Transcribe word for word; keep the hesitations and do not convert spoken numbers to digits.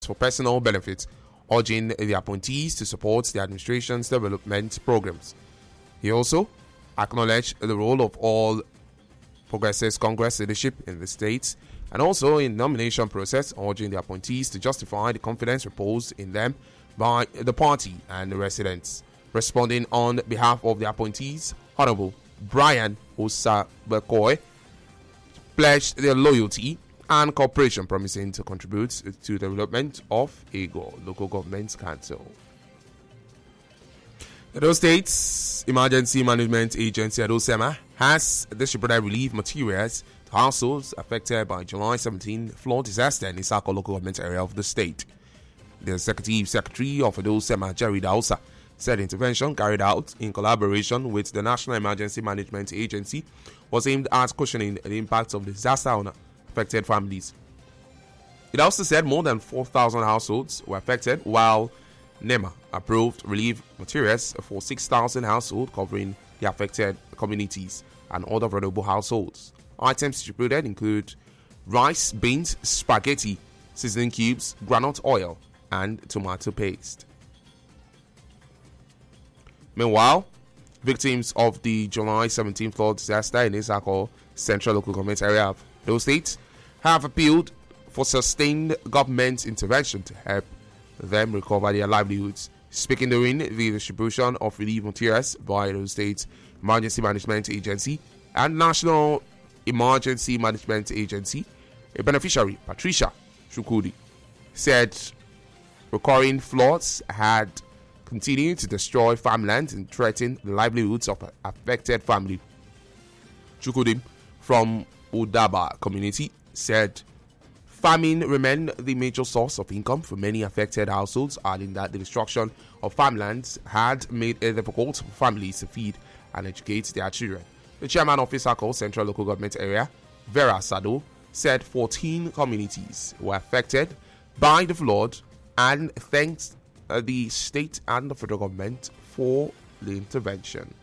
for personal benefit, urging the appointees to support the administration's development programs. He also acknowledged the role of all Progressive Congress leadership in the states and also in the nomination process, urging the appointees to justify the confidence reposed in them by the party and the residents. Responding on behalf of the appointees, Honorable Brian Osabekoe pledged their loyalty and cooperation, promising to contribute to the development of Ego Local Government Council. The Edo State's Emergency Management Agency, EDOSEMA, has distributed relief materials to households affected by July seventeenth flood disaster in Isako local government area of the state. The Executive Secretary of EDOSEMA, Jerry Dausa, said the intervention carried out in collaboration with the National Emergency Management Agency was aimed at cushioning the impact of the disaster on affected families. It also said more than four thousand households were affected, while NEMA approved relief materials for six thousand households covering the affected communities and other vulnerable households. Items distributed include rice, beans, spaghetti, seasoning cubes, groundnut oil, and tomato paste. Meanwhile, victims of the July seventeenth flood disaster in Isako Central Local Government area of those states have appealed for sustained government intervention to help them recover their livelihoods. Speaking during the distribution of relief materials by the State Emergency Management Agency and National Emergency Management Agency, a beneficiary, Patricia Shukudi, said recurring floods had continued to destroy farmland and threaten the livelihoods of affected families. Shukudi from Udaba community said farming remained the major source of income for many affected households, adding that the destruction of farmlands had made it difficult for families to feed and educate their children. The chairman of Isako Central Local Government Area, Vera Sado, said fourteen communities were affected by the flood and thanked the state and the federal government for the intervention.